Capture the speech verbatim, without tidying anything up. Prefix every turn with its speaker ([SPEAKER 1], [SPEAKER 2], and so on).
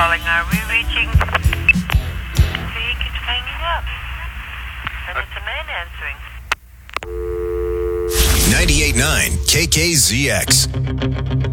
[SPEAKER 1] calling. Are we reaching? See, he keeps hanging up. And it's a man answering.
[SPEAKER 2] ninety-eight point nine K K Z X.